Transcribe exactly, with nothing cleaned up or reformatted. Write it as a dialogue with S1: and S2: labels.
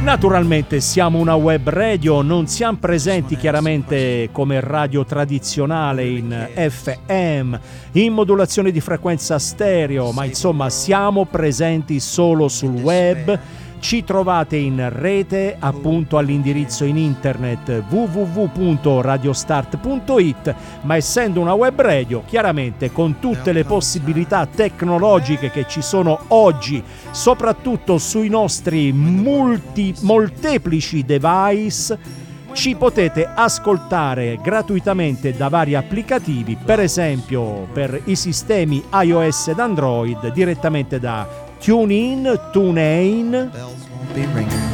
S1: Naturalmente siamo una web radio, non siamo presenti chiaramente come radio tradizionale in F M, in modulazione di frequenza stereo, ma insomma siamo presenti solo sul web. Ci trovate in rete appunto all'indirizzo in internet w w w punto radiostart punto i t, ma essendo una web radio chiaramente con tutte le possibilità tecnologiche che ci sono oggi, soprattutto sui nostri multi, molteplici device, ci potete ascoltare gratuitamente da vari applicativi, per esempio per i sistemi iOS ed Android direttamente da TuneIn, TuneIn,